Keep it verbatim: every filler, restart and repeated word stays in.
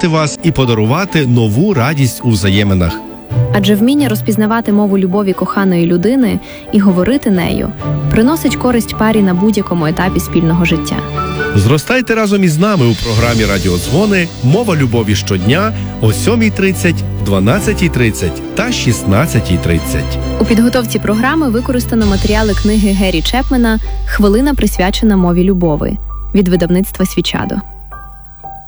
зблизити вас і подарувати нову радість у взаєминах. Адже вміння розпізнавати мову любові коханої людини і говорити нею приносить користь парі на будь-якому етапі спільного життя. Зростайте разом із нами у програмі «Радіодзвони. Мова любові» щодня о сьомій тридцять, дванадцятій тридцять та шістнадцятій тридцять. У підготовці програми використано матеріали книги Гері Чепмена «Хвилина, присвячена мові любові» від видавництва «Свічадо».